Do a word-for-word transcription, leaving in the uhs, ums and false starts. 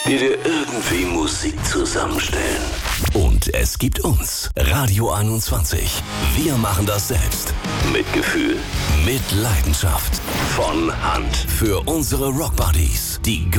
die dir irgendwie Musik zusammenstellen. Und es gibt uns, Radio einundzwanzig. Wir machen das selbst. Mit Gefühl, mit Leidenschaft. von Hand. Für unsere Rockbuddies, die